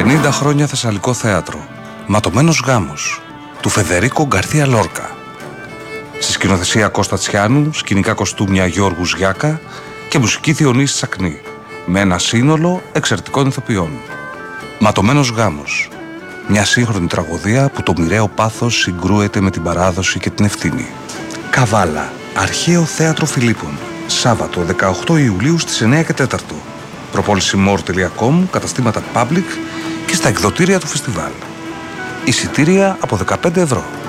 50 χρόνια Θεσσαλικό θέατρο. Ματωμένος γάμος του Φεδερίκο Γκαρθία Λόρκα. Στη σκηνοθεσία Κώστα Τσιάνου, σκηνικά κοστούμια Γιώργου Γιάκα και μουσική Διονύση Σακνή, με ένα σύνολο εξαιρετικών ηθοποιών. Ματωμένος γάμος. Μια σύγχρονη τραγωδία που το μοιραίο πάθος συγκρούεται με την παράδοση και την ευθύνη. Καβάλα, Αρχαίο Θέατρο Φιλίππων. Σάββατο 18 Ιουλίου στις 9 και 4. Προπόληση more.com, καταστήματα public και στα εκδοτήρια του φεστιβάλ. Εισιτήρια από 15 ευρώ.